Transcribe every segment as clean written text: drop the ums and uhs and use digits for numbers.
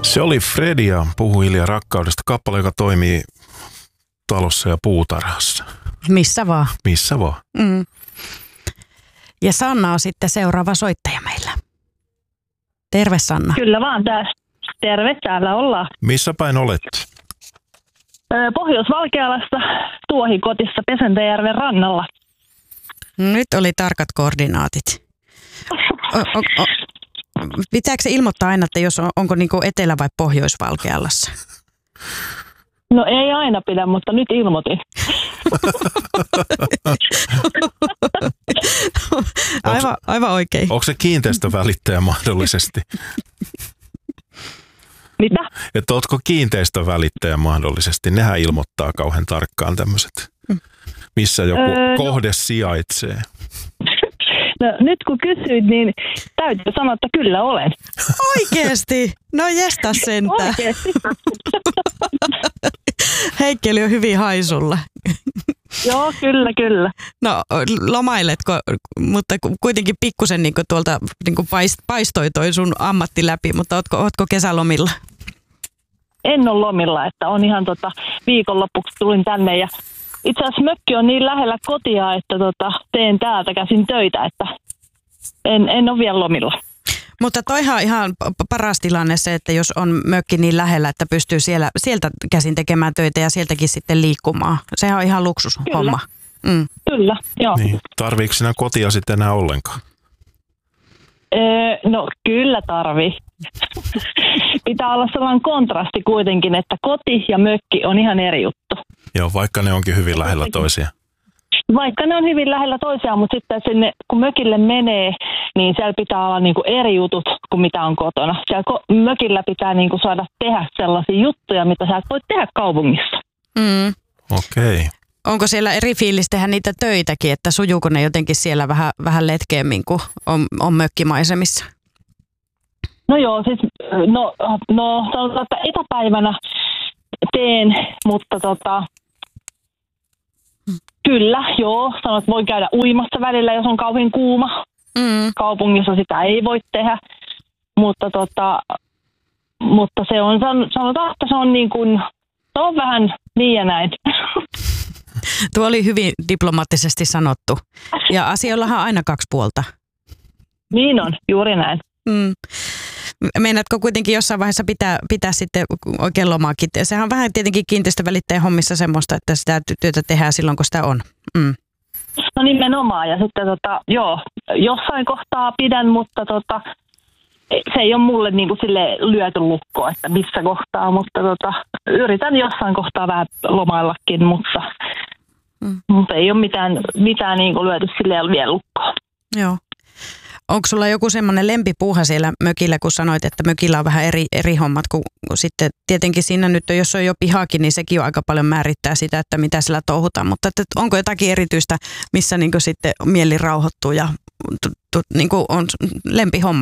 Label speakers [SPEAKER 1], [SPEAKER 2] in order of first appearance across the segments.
[SPEAKER 1] Se oli Fred ja Puhu hiljaa rakkaudesta, kappale, joka toimii talossa ja puutarhassa.
[SPEAKER 2] Missä vaan.
[SPEAKER 1] Missä vaan.
[SPEAKER 2] Mm. Ja Sanna on sitten seuraava soittaja meillä. Terve Sanna.
[SPEAKER 3] Kyllä vaan, terve, täällä ollaan.
[SPEAKER 1] Missä päin olet?
[SPEAKER 3] Pohjois-Valkealassa Tuohikotissa Pesentäjärven rannalla.
[SPEAKER 2] Nyt oli tarkat koordinaatit. Pitääkö se ilmoittaa aina, että onko niinku Etelä- vai Pohjois-Valkealassa?
[SPEAKER 3] No ei aina pidä, mutta nyt ilmoitin.
[SPEAKER 2] Aivan oikein.
[SPEAKER 1] Onko se kiinteistövälittäjä mahdollisesti?
[SPEAKER 3] Mitä?
[SPEAKER 1] Että ootko kiinteistövälittäjä mahdollisesti? Nehän ilmoittaa kauhean tarkkaan tämmöiset, missä joku kohde sijaitsee.
[SPEAKER 3] No nyt kun kysyit, niin täytyy sanoa, että kyllä olen.
[SPEAKER 2] Oikeesti? No jestas sentään.
[SPEAKER 3] Oikeesti.
[SPEAKER 2] Heikkeli on hyvin haisulla.
[SPEAKER 3] Joo, kyllä.
[SPEAKER 2] No lomailetko, mutta kuitenkin pikkusen niin tuolta niin paistoi toi sun ammatti läpi, mutta ootko kesälomilla?
[SPEAKER 3] En ole lomilla, että on ihan viikonloppuksi tulin tänne ja itse asiassa mökki on niin lähellä kotia, että teen täältä käsin töitä, että en ole vielä lomilla.
[SPEAKER 2] Mutta toihan on ihan paras tilanne se, että jos on mökki niin lähellä, että pystyy sieltä käsin tekemään töitä ja sieltäkin sitten liikkumaan. Sehän on ihan luksushomma.
[SPEAKER 3] Mm. Kyllä, joo.
[SPEAKER 1] Niin. Tarviiko sinä kotia sitten enää ollenkaan?
[SPEAKER 3] No kyllä tarvii. Pitää olla sellainen kontrasti kuitenkin, että koti ja mökki on ihan eri juttu.
[SPEAKER 1] Joo, vaikka ne onkin hyvin lähellä toisiaan.
[SPEAKER 3] Vaikka ne on hyvin lähellä toisiaan, mutta sitten sinne, kun mökille menee, niin siellä pitää olla niinku eri jutut kuin mitä on kotona. Siellä mökillä pitää niinku saada tehdä sellaisia juttuja, mitä sä et voi tehdä kaupungissa.
[SPEAKER 2] Mm.
[SPEAKER 1] Okei.
[SPEAKER 2] Onko siellä eri fiilis tehdä niitä töitäkin, että sujuuko ne jotenkin siellä vähän letkeämmin kuin on mökkimaisemissa?
[SPEAKER 3] No joo, siis sanotaan, että etäpäivänä teen, mutta kyllä, joo, sanot, voi käydä uimassa välillä, jos on kauhean kuuma.
[SPEAKER 2] Mm.
[SPEAKER 3] Kaupungissa sitä ei voi tehdä, mutta se on, sanotaan, että se on niin kuin, se on vähän niin ja näin.
[SPEAKER 2] Tuo oli hyvin diplomaattisesti sanottu. Ja asioillahan on aina kaksi puolta.
[SPEAKER 3] Niin on, juuri näin.
[SPEAKER 2] Mm. Meinaatko kuitenkin jossain vaiheessa pitää sitten oikein lomaakin? Sehän on vähän tietenkin kiinteistövälittäjän hommissa semmoista, että sitä työtä tehdään silloin, kun sitä on. Mm.
[SPEAKER 3] No nimenomaan. Ja sitten joo, jossain kohtaa pidän, mutta se ei ole mulle niin kuin sille lyöty lukkoa, että missä kohtaa, mutta yritän jossain kohtaa vähän lomaillakin, mutta ei ole mitään niin kuin lyöty silleen vielä lukkoa.
[SPEAKER 2] Joo. Onko sulla joku semmoinen lempipuuha siellä mökillä, kun sanoit, että mökillä on vähän eri hommat, kun sitten tietenkin siinä nyt, jos on jo pihakin, niin sekin on aika paljon määrittää sitä, että mitä sillä touhutaan, mutta että onko jotakin erityistä, missä niin kuin sitten mieli rauhoittuu ja niin kuin on lempihomma?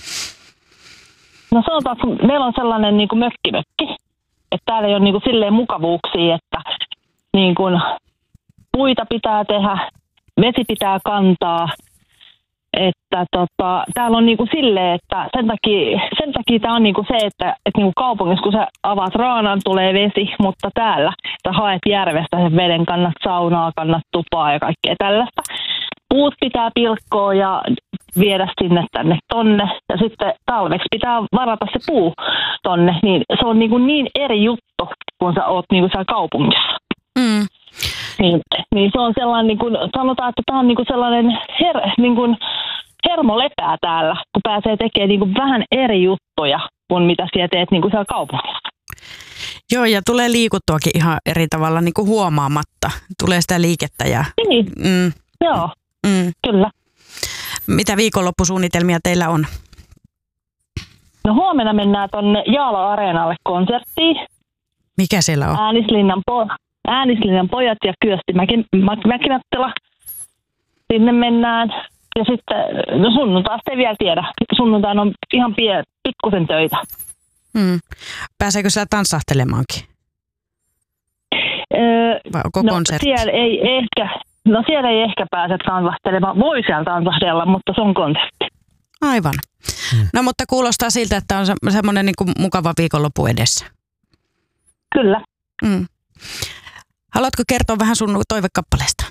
[SPEAKER 3] No sanotaan, että meillä on sellainen niin kuin mökkimökki, että täällä ei ole niin kuin silleen mukavuuksia, että niin kuin puita pitää tehdä, vesi pitää kantaa. Että täällä on niinku silleen, että sen takia tää on niinku se, että niinku kaupungissa kun sä avaat raanan, tulee vesi, mutta täällä sä haet järvestä sen veden, kannat saunaa, kannat tupaa ja kaikkea tällaista. Puut pitää pilkkoa ja viedä sinne tänne tonne ja sitten talveksi pitää varata se puu tonne, niin se on niinku niin eri juttu, kun sä oot niinku siellä kaupungissa.
[SPEAKER 2] Mm.
[SPEAKER 3] Niin se on sellainen, niin kuin, sanotaan, että tämä on niin kuin sellainen hermo lepää täällä, kun pääsee tekemään niin kuin vähän eri juttuja kuin mitä siellä teet niin kuin siellä kaupungissa.
[SPEAKER 2] Joo, ja tulee liikuttuakin ihan eri tavalla niin kuin huomaamatta. Tulee sitä liikettä.
[SPEAKER 3] Niin, joo, kyllä.
[SPEAKER 2] Mitä viikonloppusuunnitelmia teillä on?
[SPEAKER 3] No huomenna mennään tuonne Jaalo-areenalle konserttiin.
[SPEAKER 2] Mikä siellä on?
[SPEAKER 3] Äänislinjan pojat ja Kyösti Mäkimättila. Sinne mennään. Ja sitten, no sunnuntaista ei vielä tiedä. Sunnuntaina on ihan pikkusen töitä.
[SPEAKER 2] Pääseekö siellä tanssahtelemaankin? Vai onko konsertti?
[SPEAKER 3] Siellä ei ehkä pääse tansahtelemaan. Voi siellä tansahdella, mutta se on konsertti.
[SPEAKER 2] Aivan. No mutta kuulostaa siltä, että on semmoinen niin kuin mukava viikonloppu edessä.
[SPEAKER 3] Kyllä.
[SPEAKER 2] Haluatko kertoa vähän sun toivekappaleesta?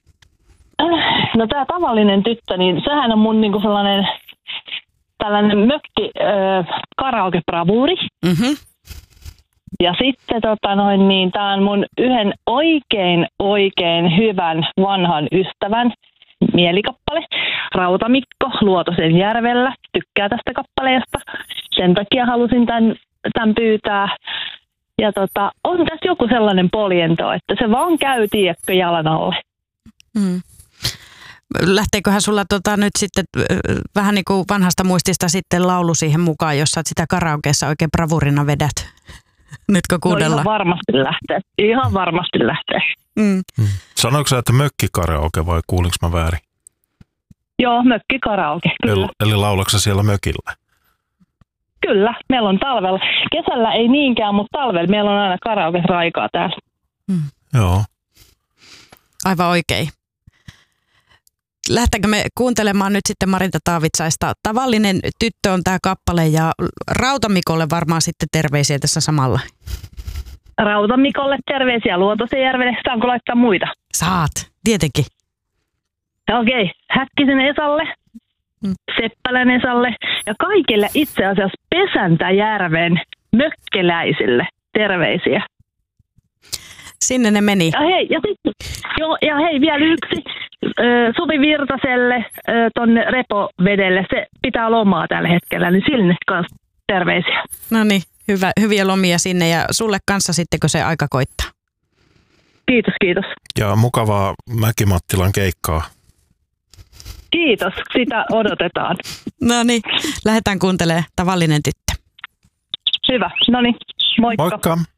[SPEAKER 3] No tämä tavallinen tyttö, niin sehän on mun niinku sellainen tällainen mökki karaoke-bravuuri.
[SPEAKER 2] Mm-hmm.
[SPEAKER 3] Ja sitten niin tämä on mun yhden oikein hyvän vanhan ystävän mielikappale. Rautamikko Luotosen järvellä tykkää tästä kappaleesta. Sen takia halusin tämän pyytää. Ja on tässä joku sellainen poljento, että se vaan käy tiedätkö jalan alle.
[SPEAKER 2] Lähteeköhän sulla nyt sitten vähän niin kuin vanhasta muistista sitten laulu siihen mukaan, jos sä sitä karaokeessa oikein bravurina vedät? Nytkö kuunnellaan?
[SPEAKER 3] No ihan varmasti lähtee.
[SPEAKER 1] Sanoitko sä, että mökkikaraoke vai kuulinko mä väärin?
[SPEAKER 3] Joo, mökkikaraoke, kyllä.
[SPEAKER 1] Eli laulatko sä siellä mökillä?
[SPEAKER 3] Kyllä, meillä on talvella. Kesällä ei niinkään, mutta talvella meillä on aina karaoke-raikaa täällä.
[SPEAKER 1] Joo.
[SPEAKER 2] Aivan oikein. Lähdetäänkö me kuuntelemaan nyt sitten Marita Taavitsaista? Tavallinen tyttö on tämä kappale ja Rautamikolle varmaan sitten terveisiä tässä samalla.
[SPEAKER 3] Rautamikolle terveisiä Luotosenjärvelle. Saanko laittaa muita?
[SPEAKER 2] Saat, tietenkin.
[SPEAKER 3] Okei, Häkkisen Esalle, Seppälän Esalle ja kaikille itse asiassa Pesäntäjärven mökkeläisille terveisiä.
[SPEAKER 2] Sinne ne meni.
[SPEAKER 3] Ja hei, vielä yksi. Suvi Virtaselle tonne Repovedelle. Se pitää lomaa tällä hetkellä, niin sille kanssa terveisiä.
[SPEAKER 2] No niin, hyviä lomia sinne ja sulle kanssa sitten, kun se aika koittaa.
[SPEAKER 3] Kiitos.
[SPEAKER 1] Ja mukavaa Mäki-Mattilan keikkaa.
[SPEAKER 3] Kiitos, sitä odotetaan.
[SPEAKER 2] No niin, lähdetään kuuntelemaan Tavallinen tyttö.
[SPEAKER 3] Hyvä, no niin, moikka.
[SPEAKER 1] Moikka.